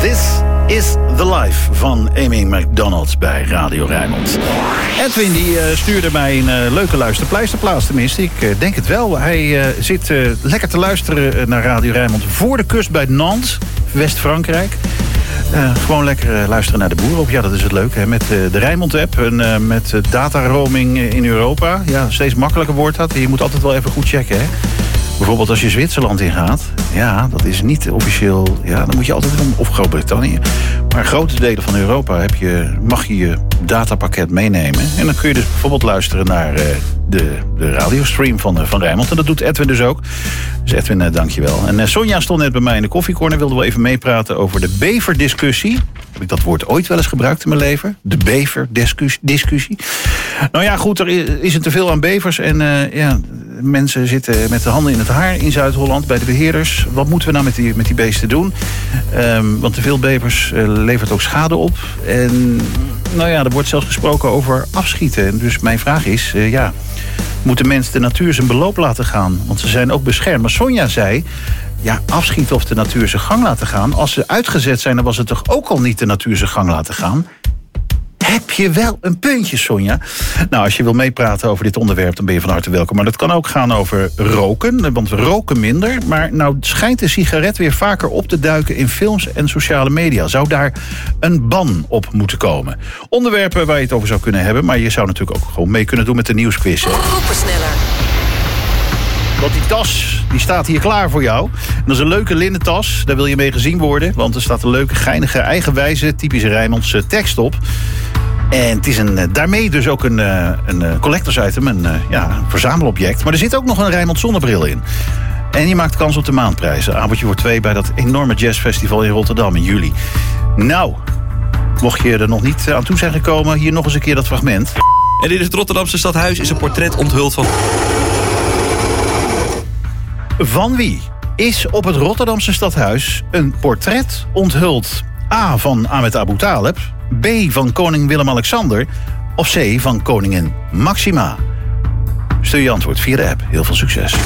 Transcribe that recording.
This is the life van Amy McDonald bij Radio Rijnmond. Edwin die stuurde mij een leuke luisterpleisterplaats, tenminste. Ik denk het wel. Hij zit lekker te luisteren naar Radio Rijnmond voor de kust bij Nantes, West-Frankrijk. Gewoon lekker luisteren naar de boeren op. Ja, dat is het leuke, hè? Met de Rijnmond-app en met data-roaming in Europa. Ja, steeds makkelijker wordt dat. Je moet altijd wel even goed checken, hè? Bijvoorbeeld als je Zwitserland ingaat. Ja, dat is niet officieel. Ja, dan moet je altijd om. Of Groot-Brittannië. Maar grote delen van Europa mag je je datapakket meenemen. En dan kun je dus bijvoorbeeld luisteren naar de radiostream van Rijnmond. En dat doet Edwin dus ook. Dus Edwin, dankjewel. En Sonja stond net bij mij in de koffiecorner. Wilde wel even meepraten over de beverdiscussie. Heb ik dat woord ooit wel eens gebruikt in mijn leven? De beverdiscussie. Nou ja, goed, er is te veel aan bevers. En mensen zitten met de handen in het haar in Zuid-Holland bij de beheerders. Wat moeten we nou met die beesten doen? Want te veel bevers levert ook schade op. En nou ja, er wordt zelfs gesproken over afschieten. En dus mijn vraag is, moet de mens de natuur zijn beloop laten gaan? Want ze zijn ook beschermd. Maar Sonja zei, ja, afschieten of de natuur zijn gang laten gaan. Als ze uitgezet zijn, dan was het toch ook al niet de natuur zijn gang laten gaan? Heb je wel een puntje, Sonja? Nou, als je wil meepraten over dit onderwerp, dan ben je van harte welkom. Maar dat kan ook gaan over roken, want we roken minder. Maar nou schijnt de sigaret weer vaker op te duiken in films en sociale media. Zou daar een ban op moeten komen? Onderwerpen waar je het over zou kunnen hebben. Maar je zou natuurlijk ook gewoon mee kunnen doen met de nieuwsquiz. Oprensneller. Want die tas, die staat hier klaar voor jou. En dat is een leuke linnen tas. Daar wil je mee gezien worden. Want er staat een leuke, geinige, eigenwijze, typische Rijnmondse tekst op. En het is daarmee dus ook een collectors item, een verzamelobject. Maar er zit ook nog een Rijnmond zonnebril in. En je maakt kans op de maandprijzen. Avondje voor 2 bij dat enorme jazzfestival in Rotterdam in juli. Nou, mocht je er nog niet aan toe zijn gekomen, hier nog eens een keer dat fragment. En in het Rotterdamse stadhuis is een portret onthuld van... Van wie is op het Rotterdamse stadhuis een portret onthuld? A. van Ahmed Abu Taleb, B. van koning Willem-Alexander of C. van koningin Maxima? Stuur je antwoord via de app. Heel veel succes.